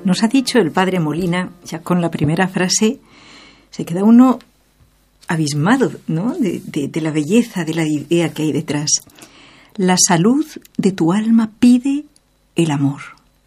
Nos ha dicho el padre Molina, ya con la primera frase, se queda uno abismado, ¿no?, de la belleza de la idea que hay detrás. La salud de tu alma pide el amor.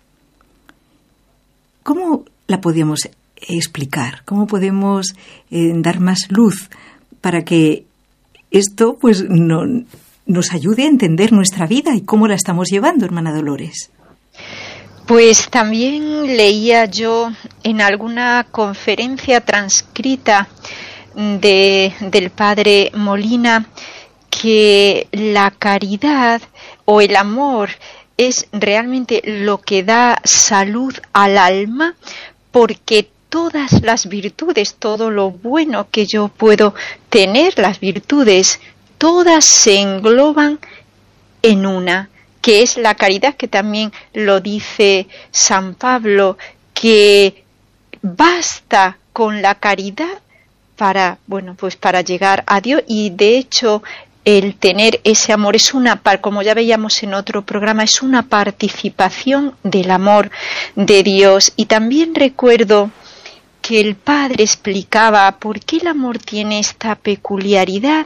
¿Cómo la podemos explicar? ¿Cómo podemos dar más luz para que esto pues nos ayude a entender nuestra vida y cómo la estamos llevando, hermana Dolores? Pues también leía yo en alguna conferencia transcrita del padre Molina que la caridad o el amor es realmente lo que da salud al alma, porque todas las virtudes, todo lo bueno que yo puedo tener, las virtudes, todas se engloban en una, que es la caridad, que también lo dice San Pablo, que basta con la caridad para llegar a Dios. Y de hecho el tener ese amor es como ya veíamos en otro programa, es una participación del amor de Dios. Y también recuerdo que el padre explicaba por qué el amor tiene esta peculiaridad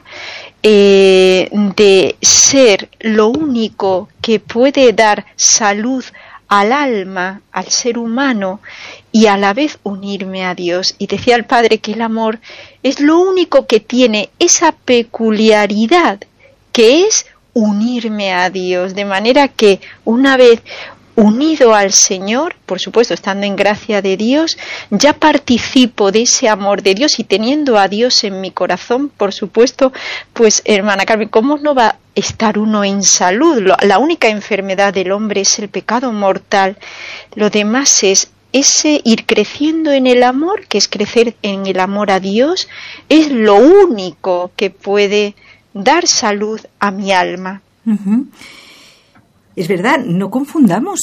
de ser lo único que puede dar salud al alma, al ser humano, y a la vez unirme a Dios. Y decía el padre que el amor es lo único que tiene esa peculiaridad, que es unirme a Dios, de manera que una vez unido al Señor, por supuesto estando en gracia de Dios, ya participo de ese amor de Dios, y teniendo a Dios en mi corazón, por supuesto, pues hermana Carmen, ¿cómo no va a estar uno en salud? La única enfermedad del hombre es el pecado mortal. Lo demás es ese ir creciendo en el amor, que es crecer en el amor a Dios, es lo único que puede dar salud a mi alma. Uh-huh. Es verdad, no confundamos,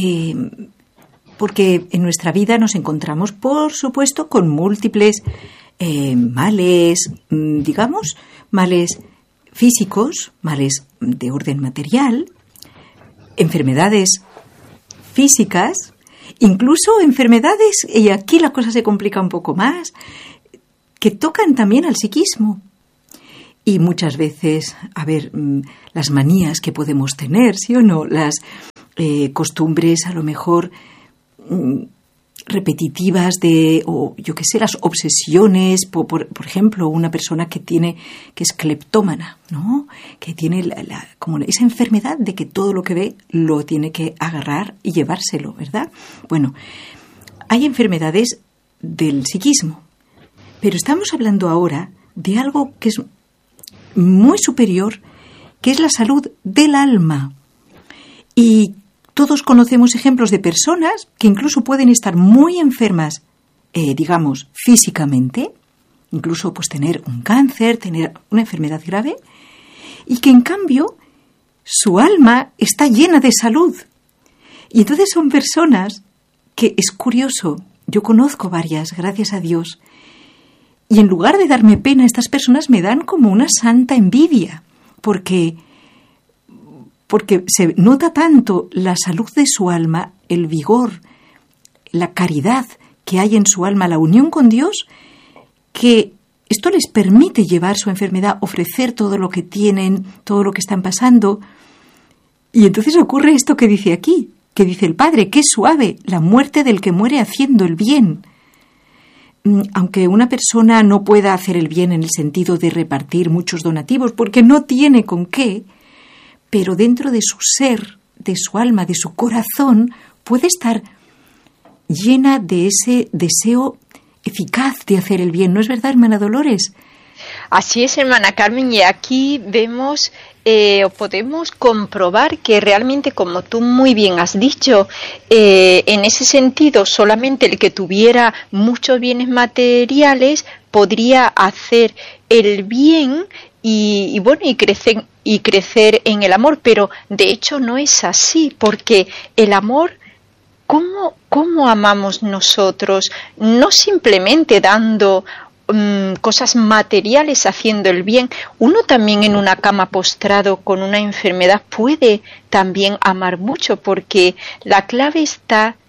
porque en nuestra vida nos encontramos, por supuesto, con múltiples males, males físicos, males de orden material, enfermedades físicas, incluso enfermedades, y aquí la cosa se complica un poco más, que tocan también al psiquismo. Y muchas veces, las manías que podemos tener, ¿sí o no? Las costumbres, a lo mejor, repetitivas las obsesiones, por ejemplo, una persona que es cleptómana, ¿no? Que tiene como esa enfermedad de que todo lo que ve lo tiene que agarrar y llevárselo, ¿verdad? Bueno, hay enfermedades del psiquismo, pero estamos hablando ahora de algo que es muy superior, que es la salud del alma. Y todos conocemos ejemplos de personas que incluso pueden estar muy enfermas, físicamente, incluso pues tener un cáncer, tener una enfermedad grave, y que en cambio su alma está llena de salud. Y entonces son personas que, es curioso, yo conozco varias, gracias a Dios, y en lugar de darme pena, estas personas me dan como una santa envidia, porque se nota tanto la salud de su alma, el vigor, la caridad que hay en su alma, la unión con Dios, que esto les permite llevar su enfermedad, ofrecer todo lo que tienen, todo lo que están pasando. Y entonces ocurre esto que dice aquí, que dice el Padre, que es suave la muerte del que muere haciendo el bien. Aunque una persona no pueda hacer el bien en el sentido de repartir muchos donativos, porque no tiene con qué, pero dentro de su ser, de su alma, de su corazón, puede estar llena de ese deseo eficaz de hacer el bien. ¿No es verdad, hermana Dolores? Así es, hermana Carmen, y aquí vemos o podemos comprobar que realmente, como tú muy bien has dicho, en ese sentido solamente el que tuviera muchos bienes materiales podría hacer el bien y crecer en el amor, pero de hecho no es así, porque el amor, ¿cómo amamos nosotros? No simplemente dando cosas materiales, haciendo el bien. Uno también en una cama postrado con una enfermedad puede también amar mucho, porque la clave está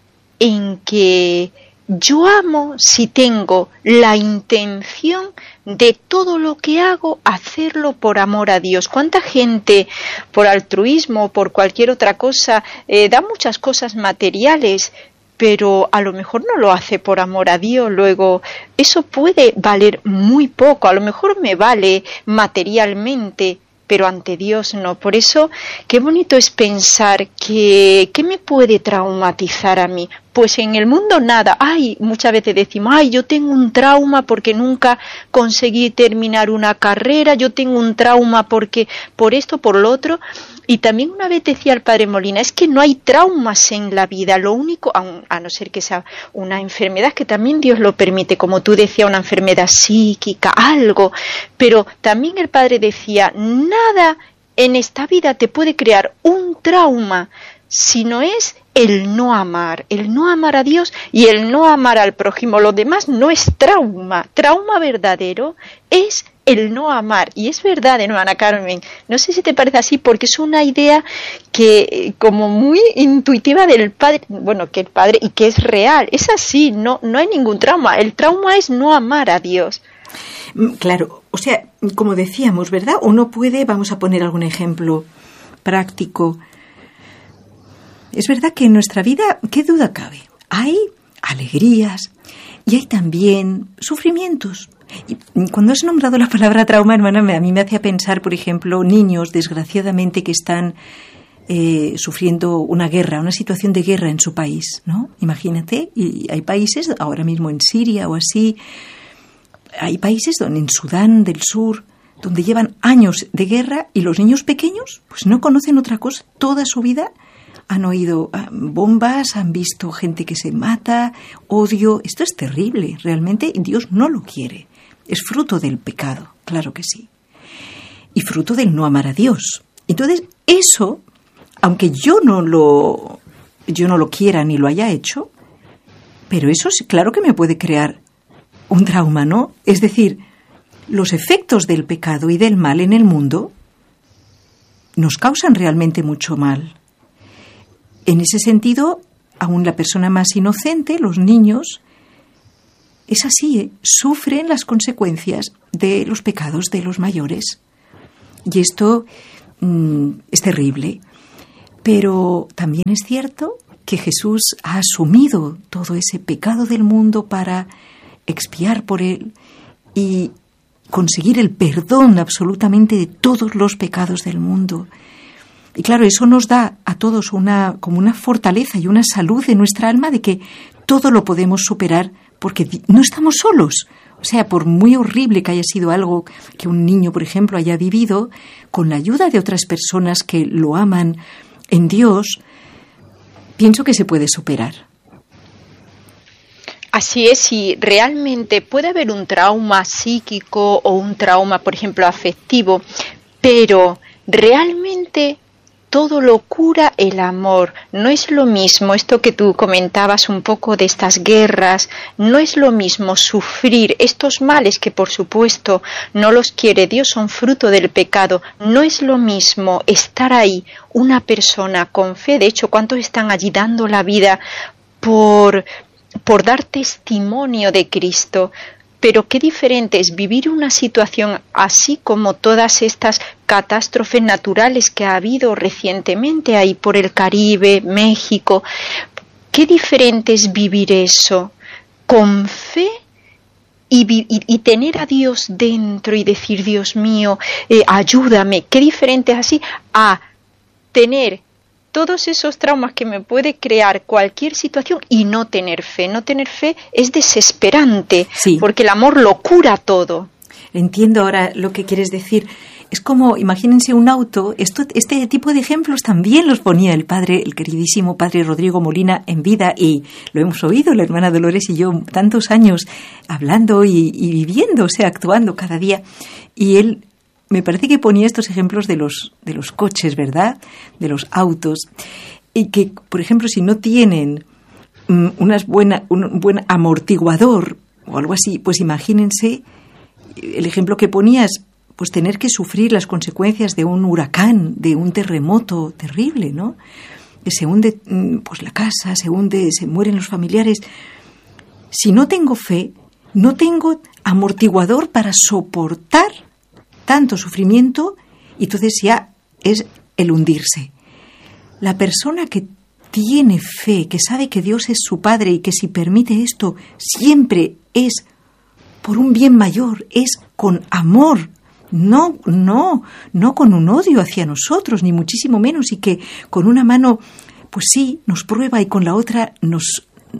en que yo amo si tengo la intención de todo lo que hago, hacerlo por amor a Dios. ¿Cuánta gente por altruismo o por cualquier otra cosa da muchas cosas materiales, pero a lo mejor no lo hace por amor a Dios? Luego, eso puede valer muy poco, a lo mejor me vale materialmente, pero ante Dios no. Por eso, qué bonito es pensar que ¿qué me puede traumatizar a mí? Pues en el mundo nada. Muchas veces decimos, yo tengo un trauma porque nunca conseguí terminar una carrera, yo tengo un trauma porque por esto, por lo otro. Y también una vez decía el padre Molina, es que no hay traumas en la vida, lo único, a no ser que sea una enfermedad, que también Dios lo permite, como tú decías, una enfermedad psíquica, algo, pero también el padre decía, nada en esta vida te puede crear un trauma, si no es el no amar a Dios y el no amar al prójimo. Lo demás no es trauma. Trauma verdadero es el no amar. Y es verdad, hermana Carmen. No sé si te parece así, porque es una idea que como muy intuitiva del padre, que el padre, y que es real. Es así, no hay ningún trauma. El trauma es no amar a Dios. Claro, o sea, como decíamos, ¿verdad? Uno puede, vamos a poner algún ejemplo práctico. Es verdad que en nuestra vida, ¿qué duda cabe? Hay alegrías y hay también sufrimientos. Y cuando has nombrado la palabra trauma, hermana, a mí me hacía pensar, por ejemplo, niños, desgraciadamente, que están sufriendo una guerra, una situación de guerra en su país, ¿no? Imagínate, y hay países, ahora mismo en Siria o así, hay países en Sudán del Sur, donde llevan años de guerra y los niños pequeños pues no conocen otra cosa toda su vida. Han oído bombas, han visto gente que se mata, odio. Esto es terrible, realmente Dios no lo quiere. Es fruto del pecado, claro que sí. Y fruto del no amar a Dios. Entonces, eso, aunque yo no lo quiera ni lo haya hecho, pero eso sí, claro que me puede crear un trauma, ¿no? Es decir, los efectos del pecado y del mal en el mundo nos causan realmente mucho mal. En ese sentido, aún la persona más inocente, los niños, es así, sufren las consecuencias de los pecados de los mayores. Y esto es terrible. Pero también es cierto que Jesús ha asumido todo ese pecado del mundo para expiar por él y conseguir el perdón absolutamente de todos los pecados del mundo. Y claro, eso nos da a todos como una fortaleza y una salud de nuestra alma de que todo lo podemos superar porque no estamos solos. O sea, por muy horrible que haya sido algo que un niño, por ejemplo, haya vivido, con la ayuda de otras personas que lo aman en Dios, pienso que se puede superar. Así es, y realmente puede haber un trauma psíquico o un trauma, por ejemplo, afectivo, pero realmente todo lo cura el amor. No es lo mismo, esto que tú comentabas un poco de estas guerras, no es lo mismo sufrir estos males que por supuesto no los quiere Dios, son fruto del pecado. No es lo mismo estar ahí, una persona con fe. De hecho, ¿cuántos están allí dando la vida por dar testimonio de Cristo? Pero qué diferente es vivir una situación así como todas estas catástrofes naturales que ha habido recientemente ahí por el Caribe, México. Qué diferente es vivir eso con fe y tener a Dios dentro y decir, Dios mío, ayúdame. Qué diferente es así a tener todos esos traumas que me puede crear cualquier situación y no tener fe. No tener fe es desesperante, sí, porque el amor lo cura todo. Entiendo ahora lo que quieres decir. Es como, imagínense un auto. Este tipo de ejemplos también los ponía el queridísimo padre Rodrigo Molina en vida, y lo hemos oído la hermana Dolores y yo tantos años hablando y viviendo, o sea, actuando cada día. Y él me parece que ponía estos ejemplos de los coches, ¿verdad? De los autos. Y que, por ejemplo, si no tienen un buen amortiguador o algo así, pues imagínense el ejemplo que ponías, pues tener que sufrir las consecuencias de un huracán, de un terremoto terrible, ¿no? se hunde pues la casa, se mueren los familiares. Si no tengo fe, no tengo amortiguador para soportar tanto sufrimiento, y entonces ya es el hundirse. La persona que tiene fe, que sabe que Dios es su Padre y que si permite esto siempre es por un bien mayor, es con amor, no con un odio hacia nosotros, ni muchísimo menos, y que con una mano, pues sí, nos prueba y con la otra nos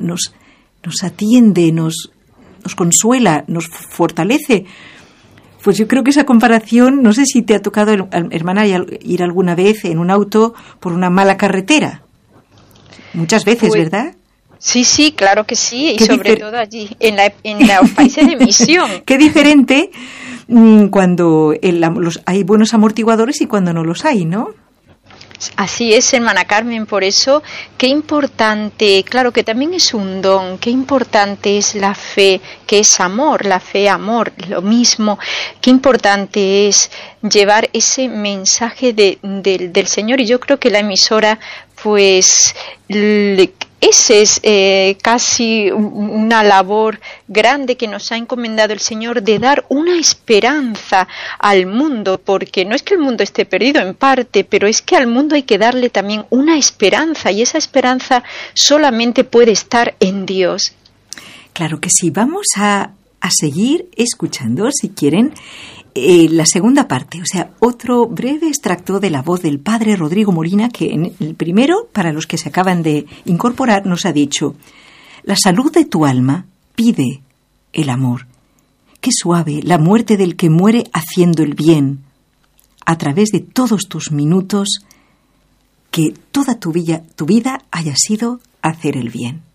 atiende, nos consuela, nos fortalece. Pues yo creo que esa comparación, no sé si te ha tocado, hermana, ir alguna vez en un auto por una mala carretera. Muchas veces, pues, ¿verdad? Sí, claro que sí, y sobre todo allí, en los países de misión. Qué diferente cuando hay buenos amortiguadores y cuando no los hay, ¿no? Así es, hermana Carmen, por eso, qué importante, claro que también es un don, qué importante es la fe, que es amor, la fe, amor, lo mismo, qué importante es llevar ese mensaje del Señor, y yo creo que la emisora, pues, ese es casi una labor grande que nos ha encomendado el Señor, de dar una esperanza al mundo, porque no es que el mundo esté perdido en parte, pero es que al mundo hay que darle también una esperanza, y esa esperanza solamente puede estar en Dios. Claro que sí. Vamos a seguir escuchando, si quieren, la segunda parte, o sea, otro breve extracto de la voz del padre Rodrigo Molina, que en el primero, para los que se acaban de incorporar, nos ha dicho: la salud de tu alma pide el amor. Qué suave la muerte del que muere haciendo el bien. A través de todos tus minutos, que toda tu vida haya sido hacer el bien.